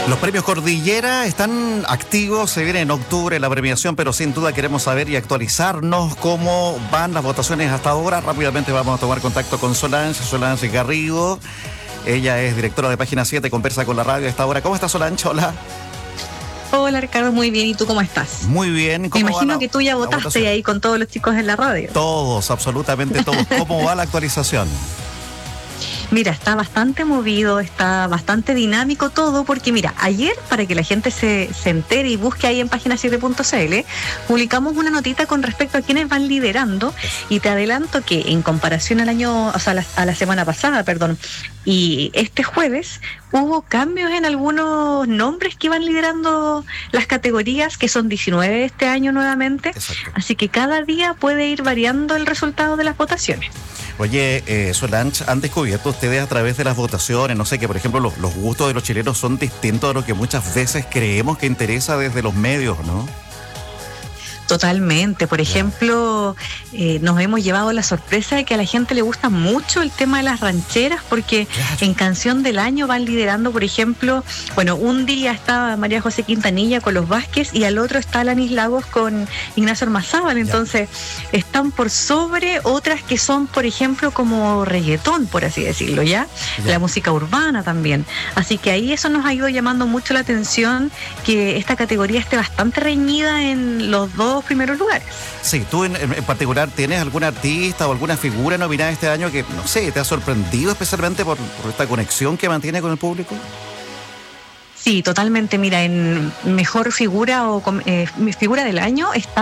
Los premios Cordillera están activos, se viene en octubre la premiación, pero sin duda queremos saber y actualizarnos cómo van las votaciones hasta ahora. Rápidamente vamos a tomar contacto con Solange Garrido. Ella es directora de Página 7, conversa con la radio a esta hora. ¿Cómo estás, Solange? Hola. Hola, Ricardo, muy bien. ¿Y tú cómo estás? Muy bien. Me imagino que tú ya votaste ahí con todos los chicos en la radio. Todos, absolutamente todos. ¿Cómo va la actualización? Mira, está bastante movido, está bastante dinámico todo, porque mira, ayer, para que la gente se entere y busque ahí en página7.cl, publicamos una notita con respecto a quienes van liderando, y te adelanto que en comparación al año, o sea, a la semana pasada, y este jueves, hubo cambios en algunos nombres que iban liderando las categorías, que son 19 este año nuevamente. Exacto. Así que cada día puede ir variando el resultado de las votaciones. Oye, Solange, ¿han descubierto ustedes a través de las votaciones, no sé, que por ejemplo los gustos de los chilenos son distintos a lo que muchas veces creemos que interesa desde los medios, ¿no? Totalmente. Por ejemplo, nos hemos llevado la sorpresa de que a la gente le gusta mucho el tema de las rancheras, porque en Canción del Año van liderando, por ejemplo, bueno, un día está María José Quintanilla con Los Vázquez y al otro está Alanis Lagos con Ignacio Ormazábal. Entonces, están por sobre otras que son, por ejemplo, como reggaetón, por así decirlo, ¿ya? La música urbana también. Así que ahí eso nos ha ido llamando mucho la atención, que esta categoría esté bastante reñida en los dos primeros lugares. Sí, tú en particular, ¿tienes algún artista o alguna figura nominada este año que, no sé, te ha sorprendido especialmente por esta conexión que mantiene con el público? Sí, totalmente. Mira, en mejor figura o figura del año está